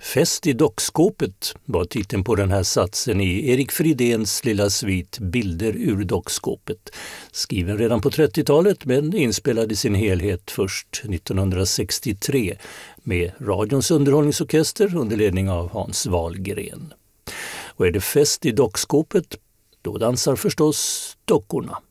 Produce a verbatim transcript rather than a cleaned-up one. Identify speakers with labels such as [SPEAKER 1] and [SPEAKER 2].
[SPEAKER 1] Fest i dockskåpet var titeln på den här satsen i Erik Fridéns lilla svit Bilder ur dockskåpet. Skriven redan på trettiotalet men inspelad i sin helhet först nittonhundrasextiotre med radions underhållningsorkester under ledning av Hans Wahlgren. Och är det fest i dockskåpet, då dansar förstås dockorna.